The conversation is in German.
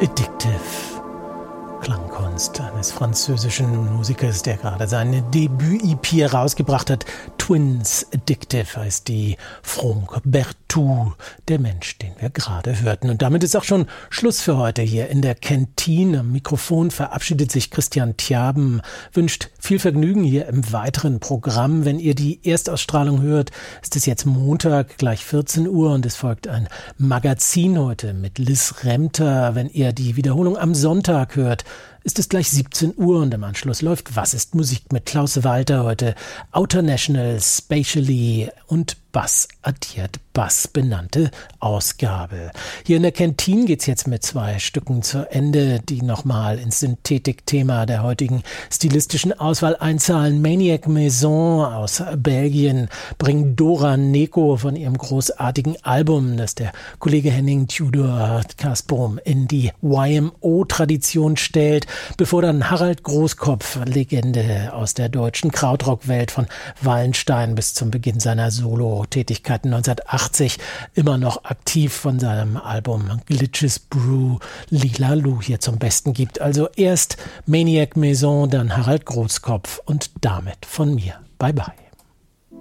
Addictive. Klangkunst eines französischen Musikers, der gerade seine Debüt-EP herausgebracht hat. Twins Addictive heißt die. Franck Berthou, der Mensch, den wir gerade hörten. Und damit ist auch schon Schluss für heute hier in der Kantine. Am Mikrofon verabschiedet sich Christian Tjaben, wünscht viel Vergnügen hier im weiteren Programm. Wenn ihr die Erstausstrahlung hört, ist es jetzt Montag, gleich 14 Uhr und es folgt ein Magazin heute mit Liz Remter. Wenn ihr die Wiederholung am Sonntag hört, ist es gleich 17 Uhr und im Anschluss läuft Was ist Musik mit Klaus Walter heute. Outer National, Spatially und Bass addiert Bass benannte Ausgabe. Hier in der Kantine geht's jetzt mit 2 Stücken zu Ende, die nochmal ins Synthetik-Thema der heutigen stilistischen Auswahl einzahlen. Maniac Maison aus Belgien bringt Dora Neko von ihrem großartigen Album, das der Kollege Henning Tudor Kasbrom in die YMO-Tradition stellt, bevor dann Harald Großkopf, Legende aus der deutschen Krautrock-Welt von Wallenstein bis zum Beginn seiner Solo-Tätigkeiten 1980 immer noch aktiv, von seinem Album Glitches Brew Lila Lu hier zum Besten gibt. Also erst Maniac Maison, dann Harald Großkopf und damit von mir. Bye bye.